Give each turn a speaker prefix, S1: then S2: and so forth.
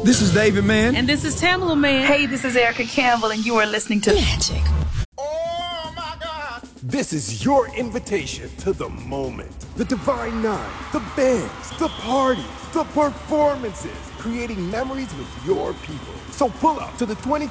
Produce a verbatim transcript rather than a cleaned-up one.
S1: This is David Mann.
S2: And this is Tamala Mann.
S3: Hey, this is Erica Campbell, and you are listening to
S2: Magic.
S4: Oh, my God. This is your invitation to the moment. The Divine Nine, the bands, the parties, the performances, creating memories with your people. So pull up to the twenty